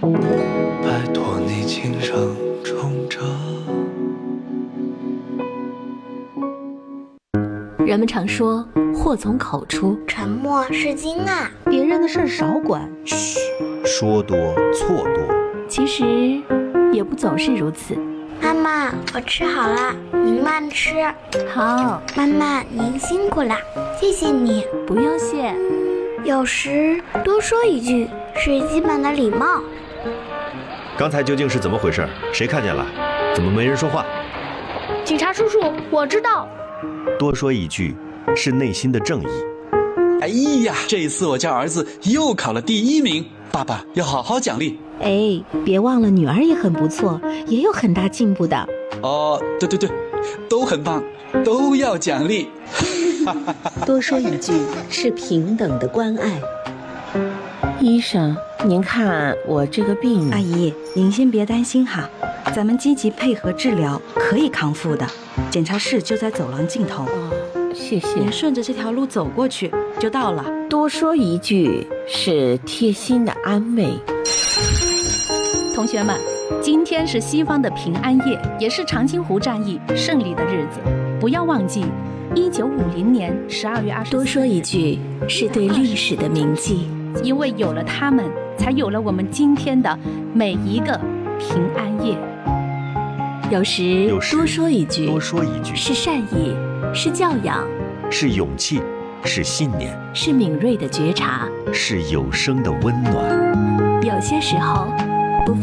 拜托你轻声冲着。 人们常说祸从口出， 沉默是金啊， 别人的事少管。 嘘，说多错多。 其实也不总是如此。 妈妈，我吃好了，您慢吃。 好， 妈妈您辛苦了，谢谢你。 不用谢。 有时多说一句是基本的礼貌。 刚才究竟是怎么回事？谁看见了？怎么没人说话？ 警察叔叔，我知道。 多说一句是内心的正义。 哎呀，这一次我家儿子又考了第1名，爸爸要好好奖励。 哎，别忘了女儿也很不错，也有很大进步的。 哦，对，都很棒，都要奖励。 多说一句是平等的关爱。 医生，您看我这个病…… 阿姨，您先别担心哈，咱们积极配合治疗，可以康复的。检查室就在走廊尽头。 哦，谢谢。 您顺着这条路走过去就到了。 多说一句是贴心的安慰。 同学们，今天是西方的平安夜，也是长津湖战役胜利的日子。不要忘记，1950年12月24日。 多说一句是对历史的铭记， 因为有了他们，才有了我们今天的每一个平安夜。 有时多说一句是善意，是教养， 是勇气，是信念， 是敏锐的觉察， 是有声的温暖。 有些时候